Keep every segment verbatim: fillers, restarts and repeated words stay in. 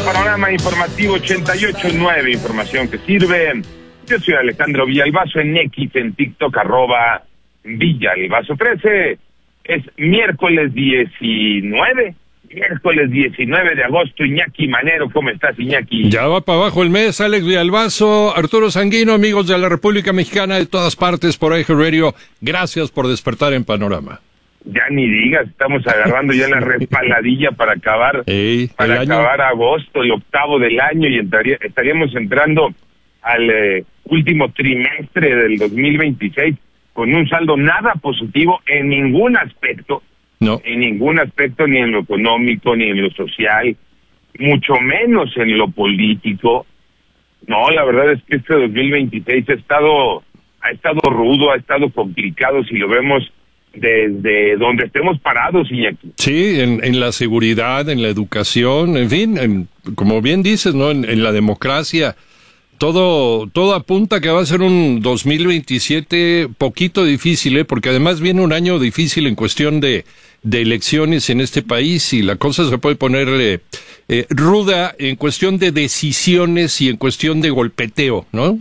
Panorama Informativo ochenta y ocho punto nueve, información que sirve. Yo soy Alejandro Villalbazo en X, en TikTok, arroba Villalbazo trece. Es miércoles diecinueve, miércoles diecinueve de agosto. Iñaki Manero, ¿cómo estás, Iñaki? Ya va para abajo el mes, Alex Villalbazo, Arturo Sanguino, amigos de la República Mexicana de todas partes por Eje Radio, gracias por despertar en Panorama. Ya ni digas, estamos agarrando ya la respaladilla para acabar Ey, para año... acabar agosto, el octavo del año, y entraría, estaríamos entrando al eh, último trimestre del dos mil veintiséis con un saldo nada positivo en ningún aspecto, no. en ningún aspecto, ni en lo económico, ni en lo social, mucho menos en lo político. No, la verdad es que este dos mil veintiséis ha estado, ha estado rudo, ha estado complicado, si lo vemos desde donde estemos parados, Iñaki. Sí, en, en la seguridad, en la educación, en fin, en, como bien dices, ¿no? En, en la democracia, todo, todo apunta que va a ser un dos mil veintisiete poquito difícil, ¿eh? Porque además viene un año difícil en cuestión de, de elecciones en este país y la cosa se puede poner eh, eh, ruda en cuestión de decisiones y en cuestión de golpeteo, ¿no?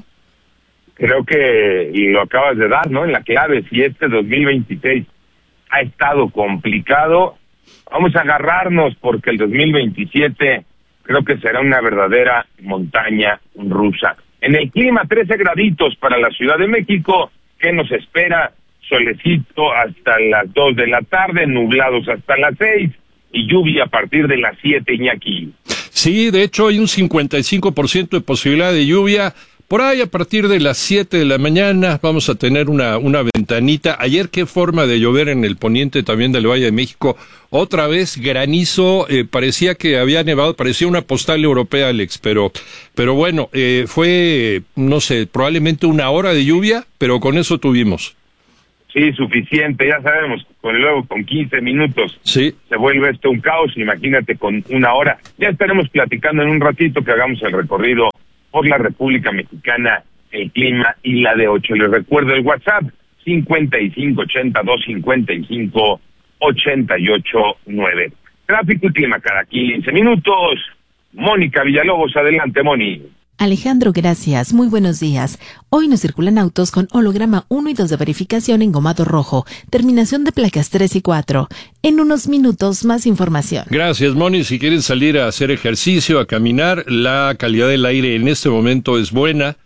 Creo que lo acabas de dar, ¿no? En la clave, si este dos mil veintiséis ha estado complicado, vamos a agarrarnos porque el dos mil veintisiete creo que será una verdadera montaña rusa. En el clima, trece graditos para la Ciudad de México. ¿Qué nos espera? Solecito hasta las dos de la tarde, nublados hasta las seis y lluvia a partir de las siete, Iñaki. Sí, de hecho hay un cincuenta y cinco por ciento de posibilidad de lluvia. Por ahí, a partir de las siete de la mañana, vamos a tener una, una ventanita. Ayer, qué forma de llover en el poniente también del Valle de México. Otra vez, granizo, eh, parecía que había nevado, parecía una postal europea, Alex, pero, pero bueno, eh, fue, no sé, probablemente una hora de lluvia, pero con eso tuvimos. Sí, suficiente, ya sabemos, con luego con quince minutos sí. Se vuelve esto un caos, imagínate con una hora. Ya estaremos platicando en un ratito que hagamos el recorrido por la República Mexicana, el clima y la de ocho. Les recuerdo el WhatsApp, cincuenta y cinco ochenta y dos cincuenta y cinco ochenta y ocho nueve. Tráfico y clima cada quince minutos. Mónica Villalobos, adelante, Moni. Alejandro, gracias. Muy buenos días. Hoy nos circulan autos con holograma uno y dos de verificación en gomado rojo, terminación de placas tres y cuatro. En unos minutos, más información. Gracias, Moni. Si quieren salir a hacer ejercicio, a caminar, la calidad del aire en este momento es buena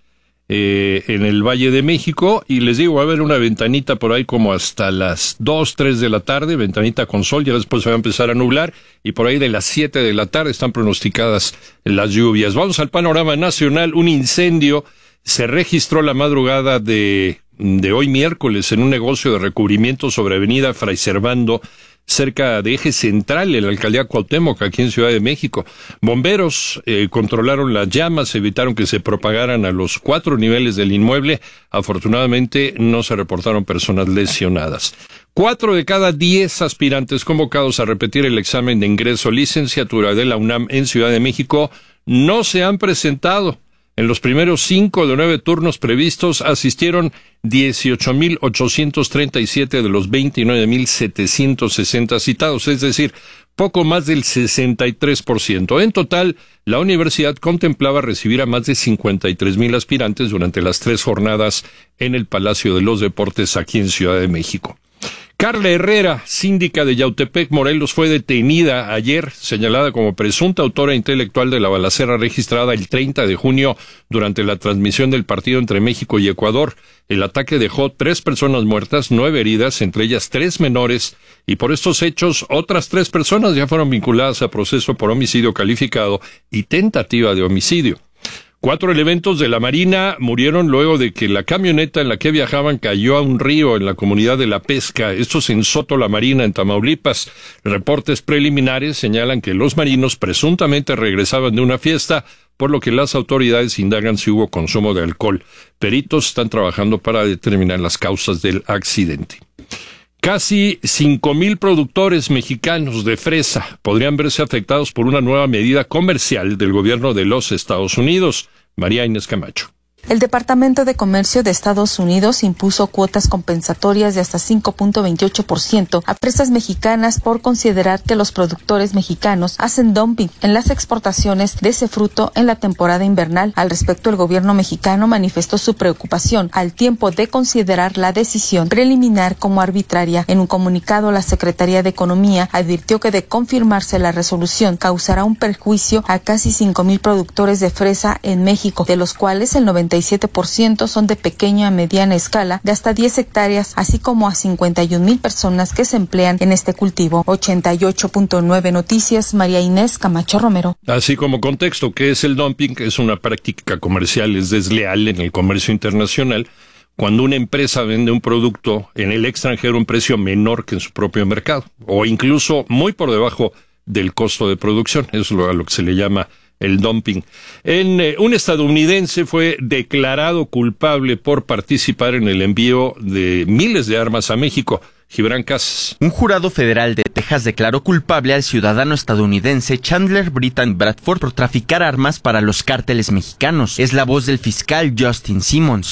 eh, en el Valle de México. Y les digo, va a haber una ventanita por ahí como hasta las dos, tres de la tarde, ventanita con sol, ya después se va a empezar a nublar. Y por ahí de las siete de la tarde están pronosticadas las lluvias. Vamos al panorama nacional. Un incendio se registró la madrugada de, de hoy miércoles en un negocio de recubrimiento sobre avenida Fray Servando, cerca de Eje Central, en la alcaldía Cuauhtémoc, aquí en Ciudad de México. Bomberos eh, controlaron las llamas, evitaron que se propagaran a los cuatro niveles del inmueble. Afortunadamente no se reportaron personas lesionadas. Cuatro de cada diez aspirantes convocados a repetir el examen de ingreso licenciatura de la UNAM en Ciudad de México no se han presentado. En los primeros cinco de nueve turnos previstos asistieron dieciocho mil ochocientos treinta y siete de los veintinueve mil setecientos sesenta citados, es decir, poco más del sesenta y tres por ciento. En total, la universidad contemplaba recibir a más de cincuenta y tres mil aspirantes durante las tres jornadas en el Palacio de los Deportes aquí en Ciudad de México. Carla Herrera, síndica de Yautepec, Morelos, fue detenida ayer, señalada como presunta autora intelectual de la balacera registrada el treinta de junio durante la transmisión del partido entre México y Ecuador. El ataque dejó tres personas muertas, nueve heridas, entre ellas tres menores, y por estos hechos otras tres personas ya fueron vinculadas a proceso por homicidio calificado y tentativa de homicidio. Cuatro elementos de la Marina murieron luego de que la camioneta en la que viajaban cayó a un río en la comunidad de La Pesca, esto es en Soto La Marina, en Tamaulipas. Reportes preliminares señalan que los marinos presuntamente regresaban de una fiesta, por lo que las autoridades indagan si hubo consumo de alcohol. Peritos están trabajando para determinar las causas del accidente. Casi cinco mil productores mexicanos de fresa podrían verse afectados por una nueva medida comercial del gobierno de los Estados Unidos. María Inés Camacho. El Departamento de Comercio de Estados Unidos impuso cuotas compensatorias de hasta cinco punto veintiocho por ciento a empresas mexicanas por considerar que los productores mexicanos hacen dumping en las exportaciones de ese fruto en la temporada invernal. Al respecto, el gobierno mexicano manifestó su preocupación al tiempo de considerar la decisión preliminar como arbitraria. En un comunicado, la Secretaría de Economía advirtió que de confirmarse la resolución causará un perjuicio a casi cinco mil productores de fresa en México, de los cuales el noventa y siete por ciento son de pequeña a mediana escala de hasta diez hectáreas, así como a cincuenta y un mil personas que se emplean en este cultivo. ochenta y ocho punto nueve Noticias, María Inés Camacho Romero. Así como contexto, ¿qué es el dumping? Es una práctica comercial, es desleal en el comercio internacional cuando una empresa vende un producto en el extranjero a un precio menor que en su propio mercado, o incluso muy por debajo del costo de producción. Eso es lo, a lo que se le llama el dumping. En, eh, un estadounidense fue declarado culpable por participar en el envío de miles de armas a México. Gibran Casas. Un jurado federal de Texas declaró culpable al ciudadano estadounidense Chandler Britton Bradford por traficar armas para los cárteles mexicanos. Es la voz del fiscal Justin Simmons.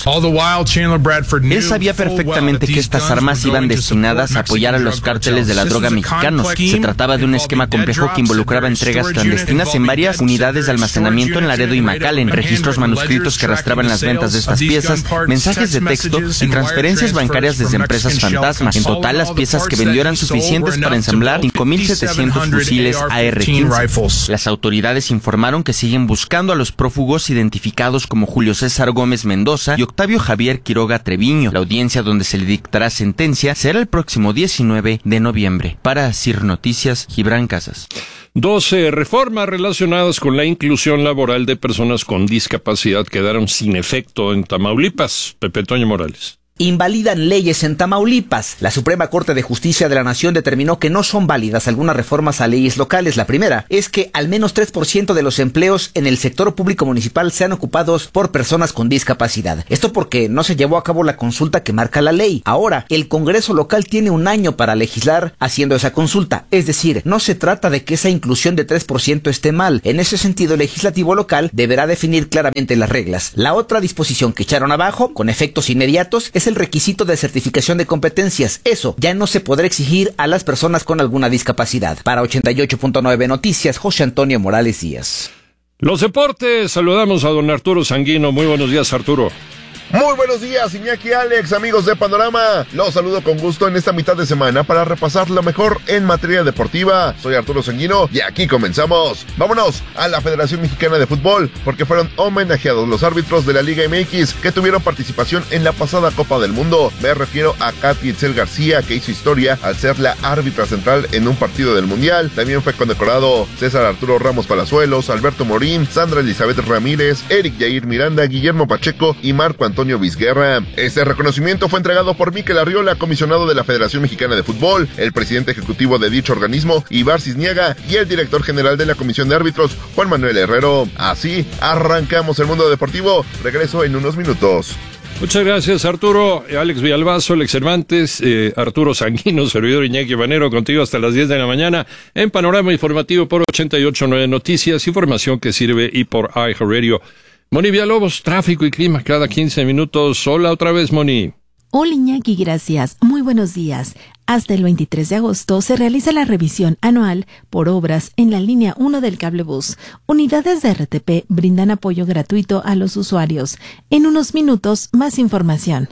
Él sabía perfectamente que estas armas iban destinadas a apoyar a los cárteles de la droga mexicanos. Se trataba de un esquema complejo que involucraba entregas clandestinas en varias unidades de almacenamiento en Laredo y McAllen, registros manuscritos que arrastraban las ventas de estas piezas, mensajes de texto y transferencias bancarias desde empresas fantasma. En total, las piezas que vendió eran suficientes para ensamblar cinco mil setecientos fusiles A R quince. Las autoridades informaron que siguen buscando a los prófugos identificados como Julio César Gómez Mendoza y Octavio Javier Quiroga Treviño. La audiencia donde se le dictará sentencia será el próximo diecinueve de noviembre. Para Sir Noticias, Gibran Casas. doce reformas relacionadas con la inclusión laboral de personas con discapacidad quedaron sin efecto en Tamaulipas. Pepe Toño Morales. Invalidan leyes en Tamaulipas. La Suprema Corte de Justicia de la Nación determinó que no son válidas algunas reformas a leyes locales. La primera es que al menos tres por ciento de los empleos en el sector público municipal sean ocupados por personas con discapacidad. Esto porque no se llevó a cabo la consulta que marca la ley. Ahora, el Congreso local tiene un año para legislar haciendo esa consulta. Es decir, no se trata de que esa inclusión de tres por ciento esté mal. En ese sentido, el legislativo local deberá definir claramente las reglas. La otra disposición que echaron abajo, con efectos inmediatos, es el requisito de certificación de competencias. Eso ya no se podrá exigir a las personas con alguna discapacidad. Para ochenta y ocho punto nueve Noticias, José Antonio Morales Díaz. Los deportes, saludamos a don Arturo Sanguino. Muy buenos días, Arturo. Muy buenos días, Iñaki, Alex, amigos de Panorama. Los saludo con gusto en esta mitad de semana para repasar lo mejor en materia deportiva. Soy Arturo Sanguino y aquí comenzamos. Vámonos a la Federación Mexicana de Fútbol, porque fueron homenajeados los árbitros de la Liga M X que tuvieron participación en la pasada Copa del Mundo. Me refiero a Katy Itzel García, que hizo historia al ser la árbitra central en un partido del Mundial. También fue condecorado César Arturo Ramos Palazuelos, Alberto Morín, Sandra Elizabeth Ramírez, Eric Yair Miranda, Guillermo Pacheco y Marco Antonio Antonio Vizguerra. Este reconocimiento fue entregado por Mikel Arriola, comisionado de la Federación Mexicana de Fútbol, el presidente ejecutivo de dicho organismo, Ibar Cisniaga, y el director general de la Comisión de Árbitros, Juan Manuel Herrero. Así arrancamos el mundo deportivo. Regreso en unos minutos. Muchas gracias, Arturo. Alex Villalbazo, Alex Cervantes, eh, Arturo Sanguino, servidor Iñaki Banero, contigo hasta las diez de la mañana en Panorama Informativo por ochenta y ocho punto nueve Noticias, información que sirve, y por iHeartRadio. Moni Villalobos, tráfico y clima cada quince minutos. Hola otra vez, Moni. Hola, Iñaki, gracias. Muy buenos días. Hasta el veintitrés de agosto se realiza la revisión anual por obras en la línea uno del cablebús. Unidades de R T P brindan apoyo gratuito a los usuarios. En unos minutos, más información.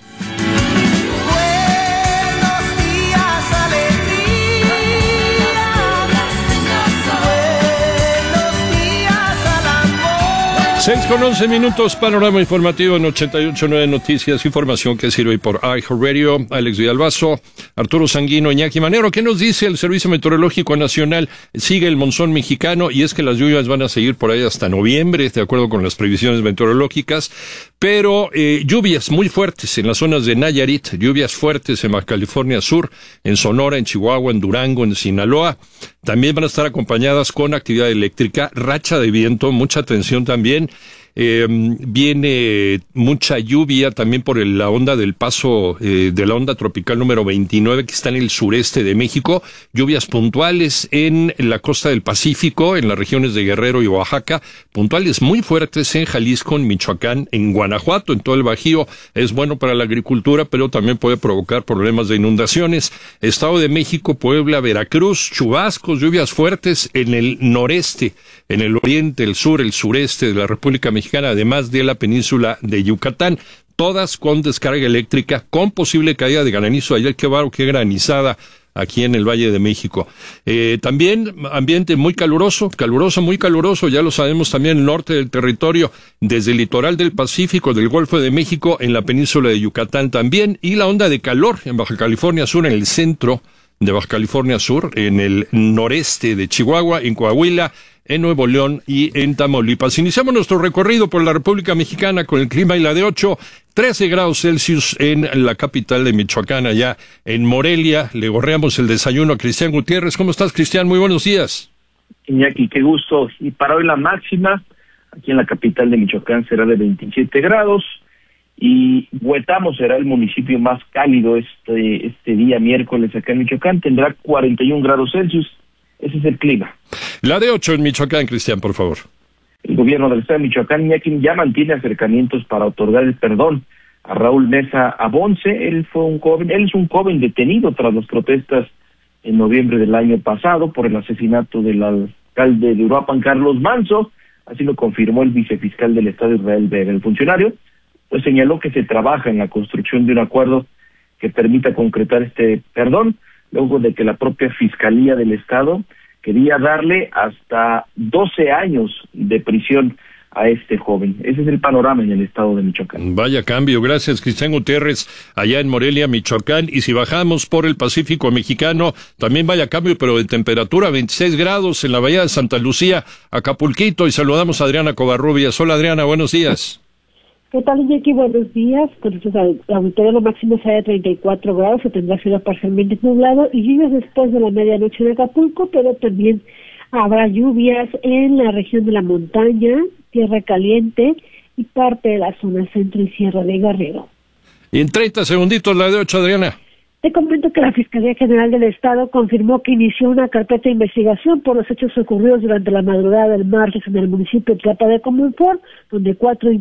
seis con once minutos, Panorama Informativo en ochenta y ocho punto nueve Noticias, información que sirve por iHeartRadio. Alex Villalbazo, Arturo Sanguino, Iñaki Manero. ¿Qué nos dice el Servicio Meteorológico Nacional? Sigue el monzón mexicano y es que las lluvias van a seguir por ahí hasta noviembre, de acuerdo con las previsiones meteorológicas, pero eh, lluvias muy fuertes en las zonas de Nayarit, lluvias fuertes en Baja California Sur, en Sonora, en Chihuahua, en Durango, en Sinaloa. También van a estar acompañadas con actividad eléctrica, racha de viento, mucha atención también Eh, viene mucha lluvia también por el, la onda del paso eh, de la onda tropical número veintinueve que está en el sureste de México. Lluvias puntuales en la costa del Pacífico, en las regiones de Guerrero y Oaxaca. Puntuales muy fuertes en Jalisco, en Michoacán, en Guanajuato, en todo el Bajío. Es bueno para la agricultura, pero también puede provocar problemas de inundaciones. Estado de México, Puebla, Veracruz, chubascos, lluvias fuertes en el noreste, en el oriente, el sur, el sureste de la República Mexicana, además de la península de Yucatán, todas con descarga eléctrica, con posible caída de granizo. Ayer qué baro, qué granizada aquí en el Valle de México. Eh, también ambiente muy caluroso, caluroso, muy caluroso, ya lo sabemos también el norte del territorio, desde el litoral del Pacífico, del Golfo de México, en la península de Yucatán también, y la onda de calor en Baja California Sur, en el centro de Baja California Sur, en el noreste de Chihuahua, en Coahuila, en Nuevo León y en Tamaulipas. Iniciamos nuestro recorrido por la República Mexicana con el clima y la de ocho, trece grados Celsius en la capital de Michoacán, allá en Morelia. Le gorreamos el desayuno a Cristian Gutiérrez. ¿Cómo estás, Cristian? Muy buenos días. Iñaki, qué gusto. Y para hoy la máxima, aquí en la capital de Michoacán, será de veintisiete grados. Y Huetamo será el municipio más cálido este, este día miércoles acá en Michoacán. Tendrá cuarenta y un grados Celsius. Ese es el clima. La de ocho en Michoacán, Cristian, por favor. El gobierno del estado de Michoacán, Iñaki, ya mantiene acercamientos para otorgar el perdón a Raúl Mesa Abonce. Él fue un joven, él es un joven detenido tras las protestas en noviembre del año pasado por el asesinato del alcalde de Uruapan, Carlos Manzo. Así lo confirmó el vicefiscal del estado, Israel Vega. El funcionario pues señaló que se trabaja en la construcción de un acuerdo que permita concretar este perdón, luego de que la propia Fiscalía del Estado quería darle hasta doce años de prisión a este joven. Ese es el panorama en el estado de Michoacán. Vaya cambio, gracias Cristian Gutiérrez, allá en Morelia, Michoacán. Y si bajamos por el Pacífico mexicano, también vaya cambio, pero de temperatura, veintiséis grados en la bahía de Santa Lucía, Acapulquito, y saludamos a Adriana Covarrubias. Hola Adriana, buenos días. ¿Qué tal, Iñaki? Buenos días. Con nuestros auditores, lo máximo será de treinta y cuatro grados, se tendrá cielo parcialmente nublado y lluvias después de la medianoche en Acapulco, pero también habrá lluvias en la región de la montaña, Tierra Caliente y parte de la zona centro y sierra de Guerrero. Y en treinta segunditos la de ocho, Adriana. Te comento que la Fiscalía General del Estado confirmó que inició una carpeta de investigación por los hechos ocurridos durante la madrugada del martes en el municipio de Tlapa de Comunfort, donde cuatro